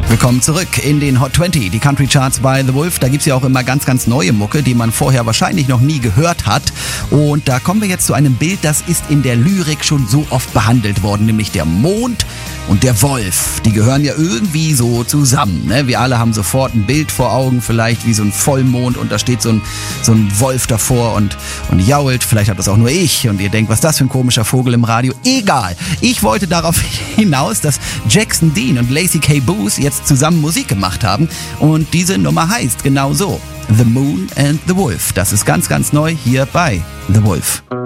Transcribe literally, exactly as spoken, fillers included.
Willkommen zurück in den Hot zwanzig, die Country Charts bei The Wolf. Da gibt's ja auch immer ganz, ganz neue Mucke, die man vorher wahrscheinlich noch nie gehört hat. Und da kommen wir jetzt zu einem Bild, das ist in der Lyrik schon so oft behandelt worden, nämlich der Mond und der Wolf. Die gehören ja irgendwie so zusammen, ne? Wir alle haben sofort ein Bild vor Augen, vielleicht wie so ein Vollmond und da steht so ein, so ein Wolf davor und, und jault. Vielleicht habt das auch nur ich und ihr denkt, was ist das für ein komischer Vogel im Radio? Egal. Ich wollte darauf hinaus, dass Jackson Dean und Lacey K. Booth jetzt zusammen Musik gemacht haben und diese Nummer heißt genau so: The Moon and the Wolf. Das ist ganz, ganz neu hier bei The Wolf.